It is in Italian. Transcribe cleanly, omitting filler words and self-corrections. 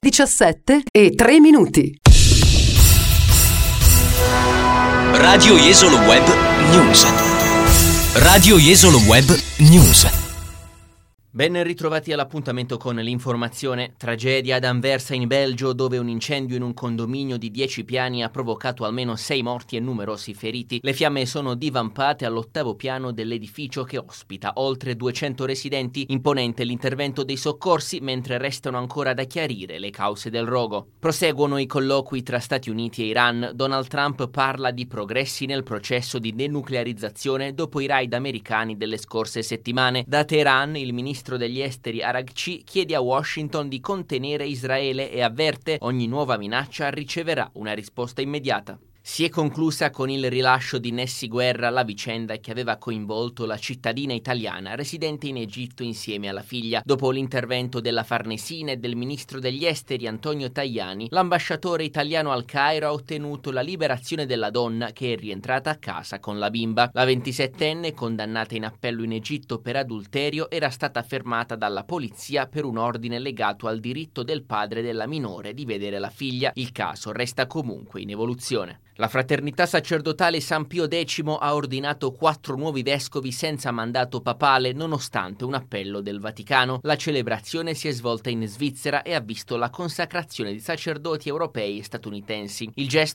17:03. Radio Jesolo Web News. Radio Jesolo Web News. Ben ritrovati all'appuntamento con l'informazione. Tragedia ad Anversa in Belgio, dove un incendio in un condominio di 10 piani ha provocato almeno 6 morti e numerosi feriti. Le fiamme sono divampate all'8° piano dell'edificio che ospita oltre 200 residenti. Imponente l'intervento dei soccorsi, mentre restano ancora da chiarire le cause del rogo. Proseguono i colloqui tra Stati Uniti e Iran. Donald Trump parla di progressi nel processo di denuclearizzazione dopo i raid americani delle scorse settimane. Da Teheran, il ministro degli esteri Araghchi chiede a Washington di contenere Israele e avverte: ogni nuova minaccia riceverà una risposta immediata. Si è conclusa con il rilascio di Nessy Guerra la vicenda che aveva coinvolto la cittadina italiana residente in Egitto insieme alla figlia. Dopo l'intervento della Farnesina e del ministro degli esteri Antonio Tajani, l'ambasciatore italiano al Cairo ha ottenuto la liberazione della donna, che è rientrata a casa con la bimba. La 27enne, condannata in appello in Egitto per adulterio, era stata fermata dalla polizia per un ordine legato al diritto del padre della minore di vedere la figlia. Il caso resta comunque in evoluzione. La Fraternità Sacerdotale San Pio X ha ordinato 4 nuovi vescovi senza mandato papale, nonostante un appello del Vaticano. La celebrazione si è svolta in Svizzera e ha visto la consacrazione di sacerdoti europei e statunitensi. Il gesto